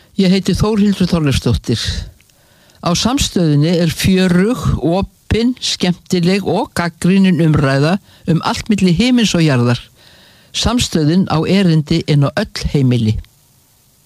Ég heiti Þórhildur Þorleifsdóttir. Á Samstöðinni fjörug, opin, skemmtileg og gagnrýnin umræða allt milli himins og jarðar. Samstöðin á erindi inn á öll heimili.